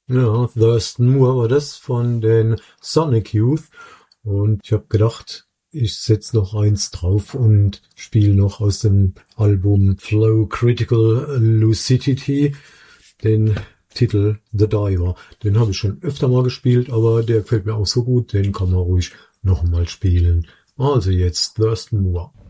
Ja, Thurston Moore war das von den Sonic Youth. Und ich habe gedacht, ich setz noch eins drauf und spiele noch aus dem Album Flow Critical Lucidity den Titel The Diver. Den habe ich schon öfter mal gespielt, aber der gefällt mir auch so gut, den kann man ruhig noch mal spielen. Also jetzt Thurston Moore.